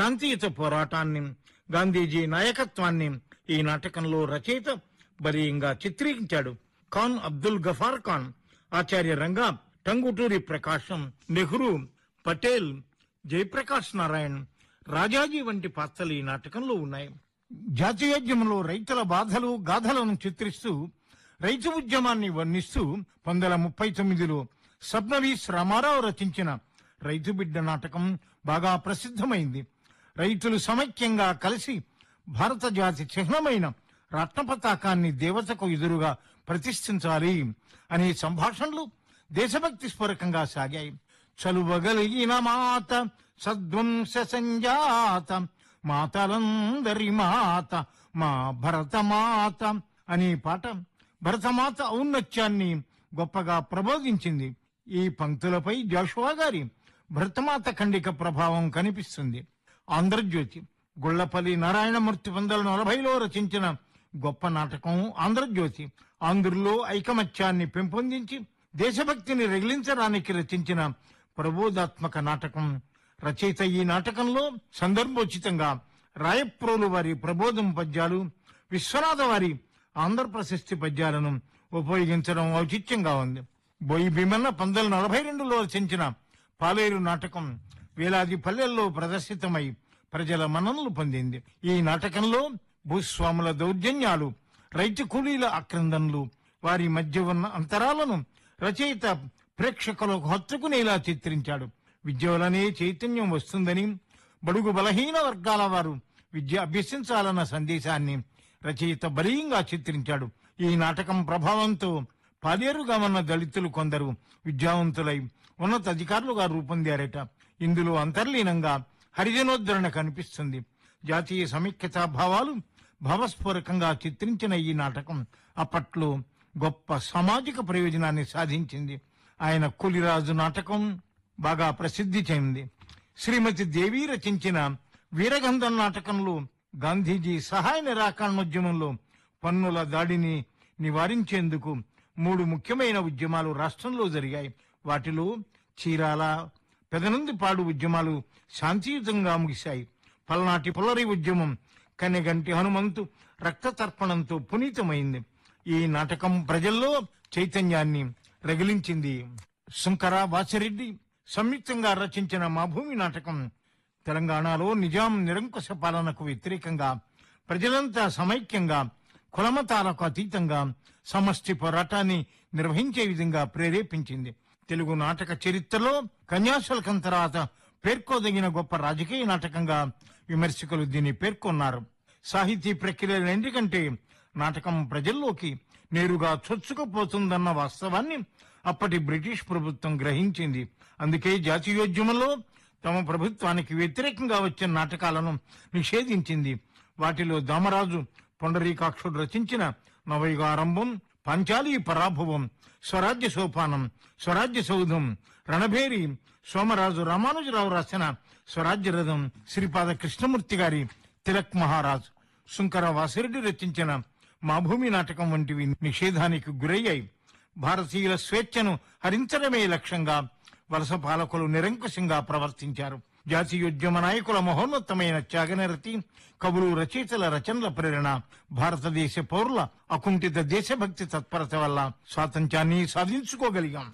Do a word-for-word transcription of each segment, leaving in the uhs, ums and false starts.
శాంతియుత పోరాటాన్ని, గాంధీజీ నాయకత్వాన్ని ఈ నాటకంలో రచయిత బలీయంగా చిత్రీకరించాడు. ఖాన్ అబ్దుల్ గఫార్ ఖాన్, ఆచార్య రంగా, టంగుటూరి ప్రకాశం, నెహ్రూ, పటేల్, జయప్రకాష్ నారాయణ్, రాజాజీ వంటి పాత్రలు ఈ నాటకంలో ఉన్నాయి. జాతీయోద్యమంలో రైతుల బాధలు గాథలను చిత్రిస్తూ రైతు ఉద్యమాన్ని వర్ణిస్తూ పంతొమ్మిది వందల ముప్పై తొమ్మిదిలో సబ్నవీస్ రామారావు రచించిన రైతు బిడ్డ నాటకం బాగా ప్రసిద్ధమైంది. రైతులు సమైక్యంగా కలిసి భారత జాతి చిహ్నమైన రత్న పతాకాన్ని దేవతకు ఎదురుగా ప్రతిష్ఠించాలి అనే సంభాషణలు దేశభక్తి స్ఫూరకంగా సాగాయి. చలువగలిగిన మాత సద్వంశ సంజాత, మాతలందరి మాత మా భరతమాత అనే పాట భరతమాత ఔన్నత్యాన్ని గొప్పగా ప్రబోధించింది. ఈ పంక్తులపై జాషువా గారి భరతమాత ఖండిక ప్రభావం కనిపిస్తుంది. ఆంధ్రజ్యోతి, గుళ్లపల్లి నారాయణమూర్తి పంతొమ్మిది వందల నలభైలో రచించిన గొప్ప నాటకం ఆంధ్రజ్యోతి. ఆంధ్రుల్లో ఐకమత్యాన్ని పెంపొందించి దేశభక్తిని రగిలించడానికి రచించిన ప్రబోధాత్మక నాటకం. రచయిత ఈ నాటకంలో సందర్భోచితంగా రాయప్రోలు వారి ప్రబోధం పద్యాలు, విశ్వనాథ వారి ఆంధ్ర ప్రశస్తి పద్యాలను ఉపయోగించడం ఔచిత్యంగా ఉంది. బోయి భీమన్న పంతొమ్మిది వందల నలభై రెండులో రచించిన పాలేరు నాటకం వేలాది పల్లెల్లో ప్రదర్శితమై ప్రజల మన్ననలు పొందింది. ఈ నాటకంలో భూస్వాముల దౌర్జన్యాలు, రైతు కూలీల ఆక్రందనలు, వారి మధ్య ఉన్న అంతరాలను రచయిత ప్రేక్షకులకు హత్తుకునేలా చిత్రించాడు. విద్య వలనే చైతన్యం వస్తుందని, బడుగు బలహీన వర్గాల వారు విద్య అభ్యసించాలన్న సందేశాన్ని రచయిత బలీయంగా చిత్రించాడు. ఈ నాటకం ప్రభావంతో పాలేరుగా ఉన్న దళితులు కొందరు విద్యావంతులై ఉన్నత అధికారులుగా రూపొందారట. ఇందులో అంతర్లీనంగా హరిజనోద్ధరణ కనిపిస్తుంది. జాతీయ సమైక్యతా భావాలు భావస్ఫూరకంగా చిత్రించిన ఈ నాటకం అప్పట్లో గొప్ప సామాజిక ప్రయోజనాన్ని సాధించింది. ఆయన కూలిరాజు నాటకం బాగా ప్రసిద్ధి చెందింది. శ్రీమతి దేవి రచించిన వీరగంధం నాటకంలో గాంధీజీ సహాయ నిరాకరణోద్యమంలో పన్నుల దాడిని నివారించేందుకు మూడు ముఖ్యమైన ఉద్యమాలు రాష్ట్రంలో జరిగాయి. వాటిలో చీరాల, పెదనందిపాడు ఉద్యమాలు శాంతియుతంగా ముగిశాయి. పల్నాటి పుల్లరి ఉద్యమం కన్నెగంటి హనుమంతు రక్త తర్పణంతో పునీతమైంది. ఈ నాటకం ప్రజల్లో చైతన్యాన్ని రగిలించింది. శంకర వాసిరెడ్డి సంయుక్తంగా రచించిన మా భూమి నాటకం తెలంగాణలో నిజాం నిరంకుశ పాలనకు వ్యతిరేకంగా ప్రజలంతా సమైక్యంగా కులమతాలకు అతీతంగా సమష్టి పోరాటాన్ని నిర్వహించే విధంగా ప్రేరేపించింది. తెలుగు నాటక చరిత్రలో కన్యాశుల్కం తర్వాత పేర్కోదగిన గొప్ప రాజకీయ నాటకంగా విమర్శకులు దీన్ని పేర్కొన్నారు. సాహితీ ప్రక్రియలన్నిటికంటే నాటకం ప్రజల్లోకి నేరుగా చొచ్చుకుపోతుందన్న వాస్తవాన్ని అప్పటి బ్రిటిష్ ప్రభుత్వం గ్రహించింది. అందుకే జాతీయోద్యమంలో తమ ప్రభుత్వానికి వ్యతిరేకంగా వచ్చిన నాటకాలను నిషేధించింది. వాటిలో దామరాజు పొండరీకాక్షుడు రచించిన నవయుగారంభం, పాంచాలి పరాభవం, స్వరాజ్య సోపానం, స్వరాజ్య సౌధం, రణభేరి, సోమరాజు రామానుజరావు రాసిన స్వరాజ్య రథం, శ్రీపాద కృష్ణమూర్తి గారి తిలక్ మహారాజ్, శంకర వాసిరెడ్డి రచించిన మా భూమి నాటకం వంటివి నిషేధానికి గురయ్యాయి. భారతీయుల స్వేచ్ఛను హరించడమే లక్ష్యంగా వలస పాలకులు నిరంకుశంగా ప్రవర్తించారు. జాతీయోద్యమ నాయకుల మహోన్నతమైన త్యాగనిరతి, కవులు, రచయితల రచనల ప్రేరణ, భారతదేశ పౌరుల అకుంఠిత దేశభక్తి తత్పరత వల్ల స్వాతంత్ర్యాన్ని సాధించుకోగలిగాం.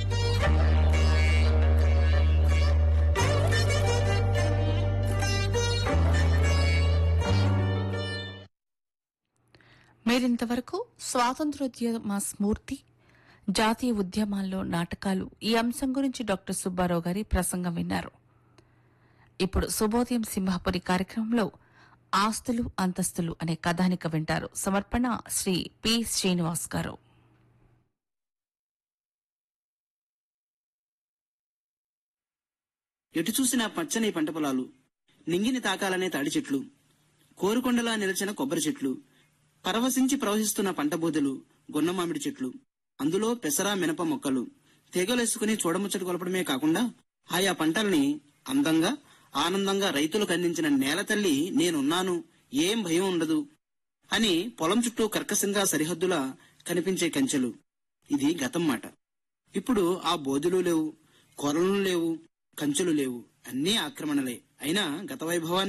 మీరింతవరకు స్వాతంత్ర్యోద్యమ స్ఫూర్తి, జాతీయ ఉద్యమాల్లో నాటకాలు ఈ అంశం గురించి డాక్టర్ సుబ్బారావు గారి ప్రసంగం విన్నారు. ఇప్పుడు శుభోదయం సింహాపురి కార్యక్రమంలో ఆస్తులు అంతస్తులు అనే కథానిక వింటారు. సమర్పణ శ్రీ పి శ్రీనివాస్ గారు. ఎటు చూసినా పచ్చని పంట పొలాలు, నింగిని తాకాలనే తాడి చెట్లు, కోరుకొండలా నిలిచిన కొబ్బరి చెట్లు, పరవశించి ప్రవహిస్తున్న పంట బోదెలు, గొన్న మామిడి చెట్లు, అందులో పెసర మినప మొక్కలు తెగలేసుకుని చూడముచ్చటి కొలపడమే కాకుండా ఆయా పంటల్ని అందంగా ఆనందంగా రైతులకు అందించిన నేల తల్లి నేనున్నాను, ఏం భయం ఉండదు అని పొలం చుట్టూ కర్కశంగా సరిహద్దులా కనిపించే కంచెలు. ఇది గతం మాట. ఇప్పుడు ఆ బోధులు లేవు, కొరలు లేవు, కంచెలు లేవు, అన్నీ ఆక్రమణలే. అయినా గత వైభవాన్ని